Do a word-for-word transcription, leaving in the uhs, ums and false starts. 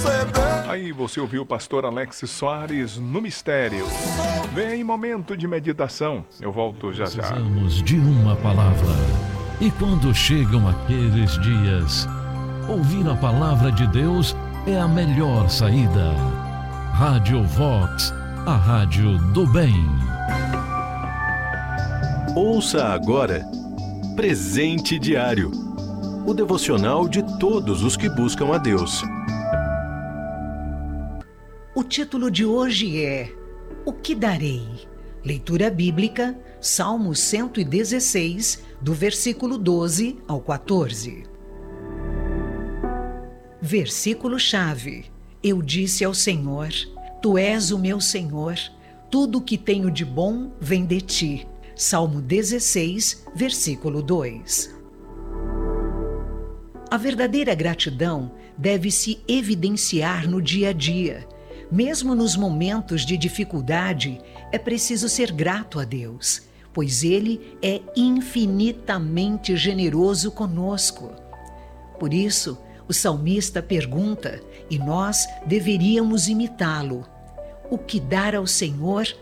Aí você ouviu o pastor Alex Soares no Mistério. Vem momento de meditação. Eu volto já já. Precisamos de uma palavra. E quando chegam aqueles dias, ouvir a palavra de Deus é a melhor saída. Rádio Vox, a rádio do bem. Ouça agora Presente Diário, o devocional de todos os que buscam a Deus. O título de hoje é O que darei? Leitura bíblica, Salmo cento e dezesseis, do versículo doze ao quatorze. Versículo-chave. Eu disse ao Senhor, Tu és o meu Senhor, tudo o que tenho de bom vem de Ti. Salmo dezesseis, versículo dois. A verdadeira gratidão deve se evidenciar no dia a dia. Mesmo nos momentos de dificuldade, é preciso ser grato a Deus, pois Ele é infinitamente generoso conosco. Por isso, o salmista pergunta, e nós deveríamos imitá-lo: o que dar ao Senhor